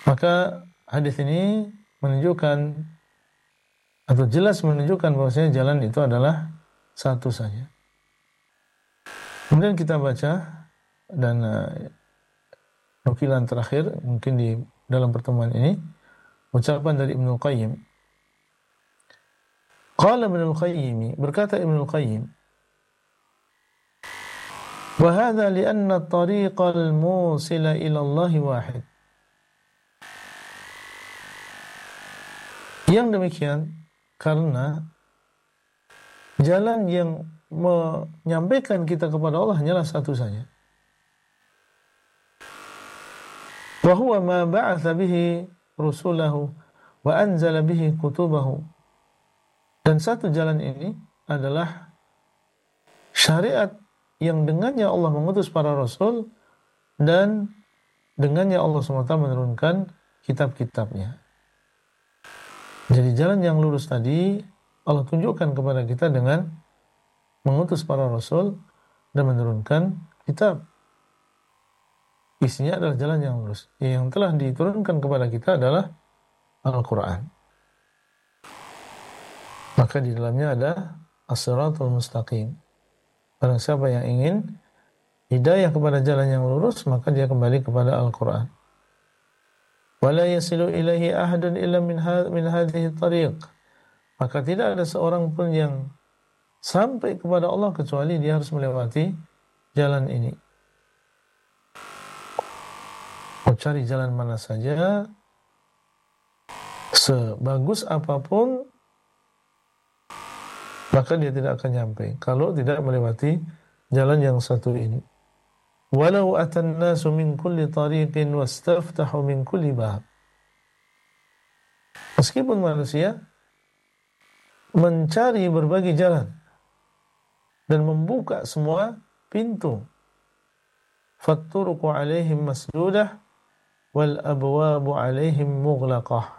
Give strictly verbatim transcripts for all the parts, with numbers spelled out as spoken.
Maka hadis ini menunjukkan atau jelas menunjukkan bahwasanya jalan itu adalah satu saja. Kemudian kita baca dan uh, nukilan terakhir mungkin di dalam pertemuan ini ucapan dari Ibnu Qayyim. Qala Ibnu Qayyim, berkata Ibnu Qayyim, wa hadha li'anna at-tariqal musila ila Allah wahid. Yang demikian karena jalan yang menyampaikan kita kepada Allah hanyalah satu saja. Wa huwa ma ba'atha bihi rusulahu wa anzala bihi kutubahu. Dan satu jalan ini adalah syariat yang dengannya Allah mengutus para rasul dan dengannya Allah subhanahu wa taala menurunkan kitab-kitabnya. Jadi jalan yang lurus tadi Allah tunjukkan kepada kita dengan mengutus para rasul dan menurunkan kitab. Isinya adalah jalan yang lurus. Yang telah diturunkan kepada kita adalah Al-Quran. Maka di dalamnya ada As-Siratul Mustaqim. Barang siapa yang ingin hidayah kepada jalan yang lurus, maka dia kembali kepada Al-Quran. Wala yasilu ilaihi ahadun illa min hadhihi tariq. Maka tidak ada seorang pun yang sampai kepada Allah kecuali dia harus melewati jalan ini. Mau cari jalan mana saja, sebagus apapun, maka dia tidak akan nyampe kalau tidak melewati jalan yang satu ini. Walau atan nasu min kulli tariqin wastaftahu min kulli bab. Meskipun manusia mencari berbagai jalan dan membuka semua pintu, fatturuqu alaihim masdudah wal abwabu alaihim mughlaqah.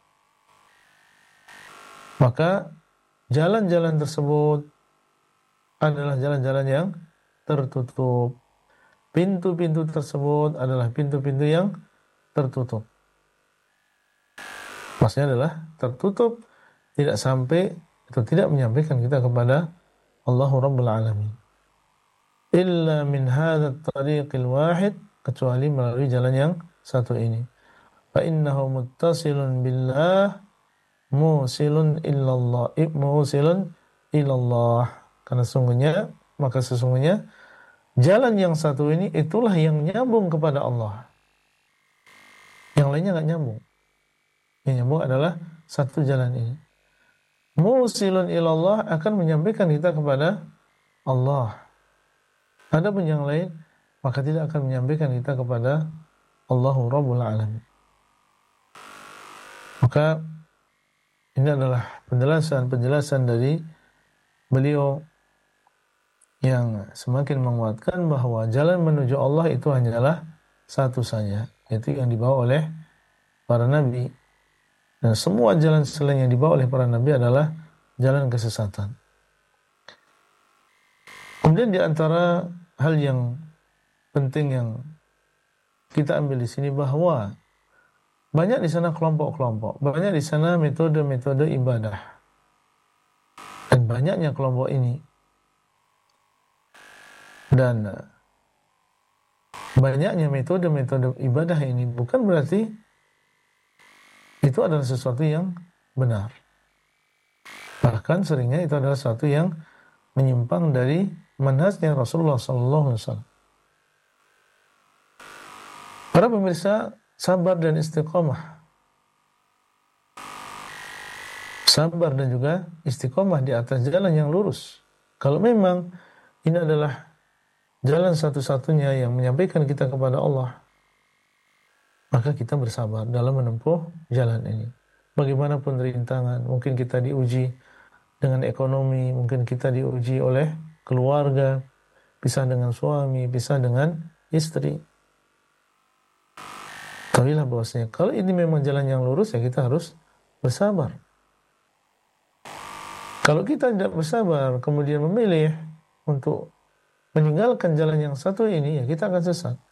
Maka jalan-jalan tersebut adalah jalan-jalan yang tertutup. Pintu-pintu tersebut adalah pintu-pintu yang tertutup. Maksudnya adalah tertutup, tidak sampai atau tidak menyampaikan kita kepada Allahu Rabbul Alamin. Illa min hadha at-tariqil wahid, kecuali melalui jalan yang satu ini. Fa innahu muttasilun billah musilun illallah, musilun ilallah. Karena sesungguhnya, maka sesungguhnya jalan yang satu ini itulah yang nyambung kepada Allah. Yang lainnya enggak nyambung. Yang nyambung adalah satu jalan ini. Musilun ilallah akan menyampaikan kita kepada Allah. Adapun yang lain maka tidak akan menyampaikan kita kepada Allahu Rabbul Alamin. Maka ini adalah penjelasan-penjelasan dari beliau yang semakin menguatkan bahwa jalan menuju Allah itu hanyalah satu saja, yaitu yang dibawa oleh para nabi. Dan semua jalan selain yang dibawa oleh para nabi adalah jalan kesesatan. Kemudian di antara hal yang penting yang kita ambil di sini bahwa banyak di sana kelompok-kelompok, banyak di sana metode-metode ibadah. Dan banyaknya kelompok ini. Dan banyaknya metode-metode ibadah ini bukan berarti itu adalah sesuatu yang benar. Bahkan seringnya itu adalah sesuatu yang menyimpang dari manhajnya Rasulullah sallallahu alaihi wasallam. Para pemirsa, sabar dan istiqomah. Sabar dan juga istiqomah di atas jalan yang lurus. Kalau memang ini adalah jalan satu-satunya yang menyampaikan kita kepada Allah, maka kita bersabar dalam menempuh jalan ini. Bagaimanapun rintangan, mungkin kita diuji dengan ekonomi, mungkin kita diuji oleh keluarga, pisah dengan suami, pisah dengan istri. Tahuilah bahwasanya kalau ini memang jalan yang lurus, ya kita harus bersabar. Kalau kita tidak bersabar, kemudian memilih untuk meninggalkan jalan yang satu ini, ya kita akan sesat.